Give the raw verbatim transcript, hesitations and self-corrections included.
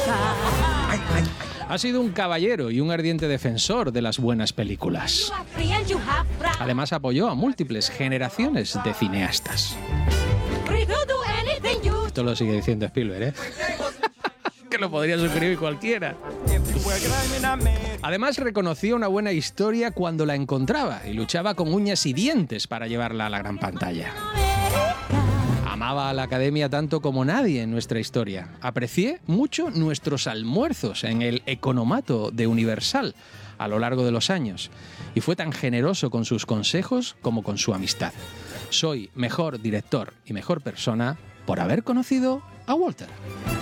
Ay, ay, ay. Ha sido un caballero y un ardiente defensor de las buenas películas. Además, apoyó a múltiples generaciones de cineastas. Esto lo sigue diciendo Spielberg, ¿eh? Que lo podría suscribir cualquiera. Además, reconocía una buena historia cuando la encontraba y luchaba con uñas y dientes para llevarla a la gran pantalla. Amaba a la Academia tanto como nadie en nuestra historia. Aprecié mucho nuestros almuerzos en el Economato de Universal a lo largo de los años y fue tan generoso con sus consejos como con su amistad. Soy mejor director y mejor persona por haber conocido a Walter.